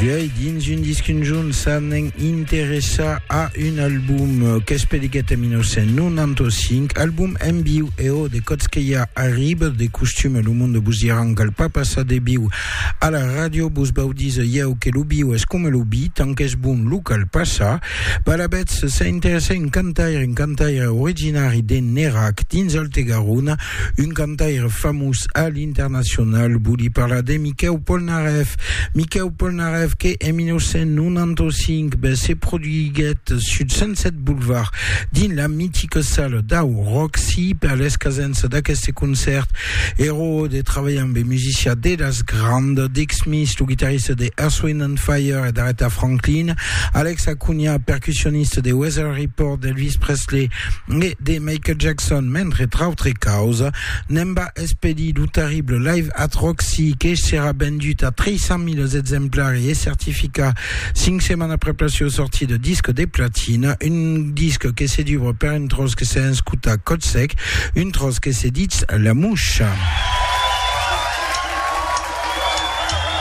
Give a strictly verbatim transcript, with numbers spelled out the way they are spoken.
Viei dins un discunjun s'anen interessa a un album qu'espediget en mil nou-cents noranta-cinc, album en biu eo de Kotskeia arriba de costume lo monde bus diran qu'al pa passa de biu a la radio bus baudiz ieu que lo biu es com lo bi tant qu'es bon lo qu'al passa balabets s'interessa un cantaire un cantaire originari de Nerac dins Alte Garonne, un cantaire famous a l'international buli parla de Michael Polnareff. Michael Polnareff que en mil nou-cents noranta-cinc ben, se produiguet sur Sunset Boulevard din la mítica salle d'au Roxy per l'escasenza d'aquest concert ero de treballar amb musicià de las grandes Dick Smith, lo guitarrista de Earth, Wind and Fire et d'Aretha Franklin, Alex Acuna, percussionniste de Weather Report d'Elvis Presley et de Michael Jackson, mentre trautre causa nemba espedi lo terrible live at Roxy que sera vendut a tres cents mille exemplari et certificat cinq semaines après la sortie de disque de platine, un disque que c'est dur per une tros que c'est un scout à code sec, une tros que c'est dit la mouche.